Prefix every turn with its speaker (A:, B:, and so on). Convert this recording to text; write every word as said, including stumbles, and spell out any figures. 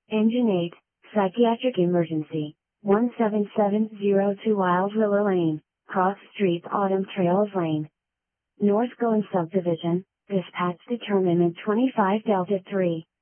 A: Engine eight, Psychiatric Emergency, one seven seven zero two Wild Willow Lane, Cross Street Autumn Trails Lane. North Golden Subdivision, dispatch determinant twenty-five Delta three.